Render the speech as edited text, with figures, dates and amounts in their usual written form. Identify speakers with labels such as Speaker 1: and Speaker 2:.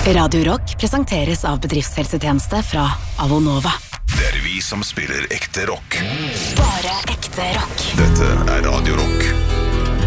Speaker 1: Radio Rock presenteres av bedriftshelsetjeneste fra Avonova.
Speaker 2: Det vi som spiller ekte rock.
Speaker 1: Bare ekte rock.
Speaker 2: Dette Radio Rock.